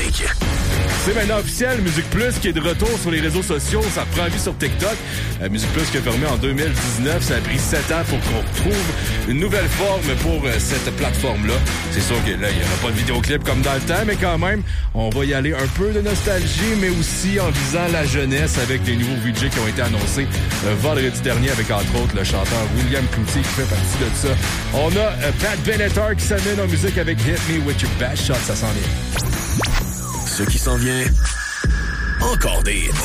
Musique. C'est maintenant officiel, Musique Plus qui est de retour sur les réseaux sociaux, ça prend vie sur TikTok. Musique Plus qui a fermé en 2019, ça a pris 7 ans pour qu'on retrouve une nouvelle forme pour cette plateforme-là. C'est sûr que là, il n'y aura pas de vidéoclip comme dans le temps, mais quand même, on va y aller un peu de nostalgie, mais aussi en visant la jeunesse avec les nouveaux VJ qui ont été annoncés vendredi dernier avec entre autres le chanteur William Cloutier qui fait partie de ça. On a Pat Benatar qui s'amène en musique avec Hit Me With Your Best Shot, ça s'en vient. Ce qui s'en vient, encore des hits.